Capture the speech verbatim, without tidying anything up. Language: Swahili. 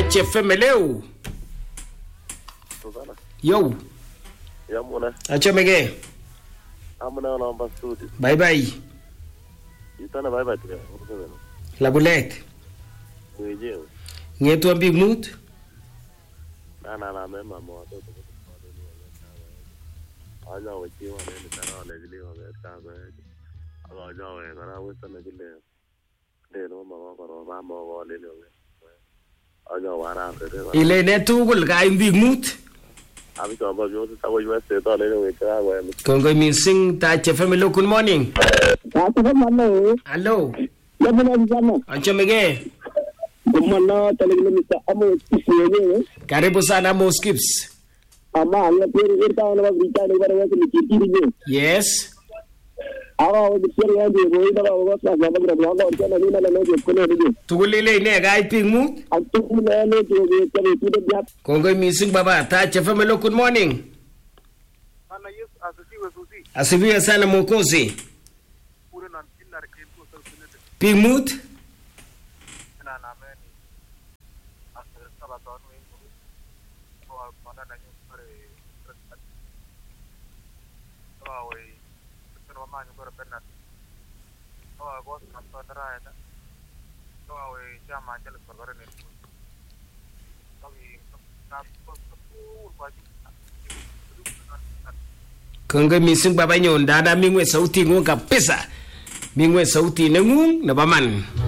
Touch F M leo. Yo. Ya mwana. Achomege. Amuna naomba studio. Bye bye. Itana bye bye tena. La boulette. Mwenyewe. Nyetu ambig mood. Na na na mema mwa. Aja wakiwa nene tara wale vile wamekaza. Aja wewe kana wesa na vile. Ndio mama kwa mama wale leo. Aja wara. Ile netugul ka imbig mood. Abi to ba yo ta wo U S A to le we ka wa. Kongo missing Touch F M leo. Good morning. Hello. Hello. Yamuna sana. Achomege. Kumana talegele mita amo kisiyewe. Karibu sana Mo Skips. Ama anga pere irta na vita ne bare wase nikiri. Yes. Awa o pere ya de roi da wa sa na bagra na wa ta na ni na na de ko ne de. Tugulile ne ga iping mood. Atu na ne de de tere tu de ya. Kongo missing baba Touch F M leo. Good morning. Ana yes asifiwe susi. Asifiwe sana Mokozi. Pure na ntina reketu sasa. Ping mood. Na na meni. Asere sala to no ingo. Ko mana na nyu pare. Awa we. Pero mama nyu pare penat. Awa gos na to dara ita. Awa we chama jale pare ne. Awi na ko ko ko Kongo missing baba nyon dada mingwe sauti ngung kabisa. Mingwe sauti nengung na baman.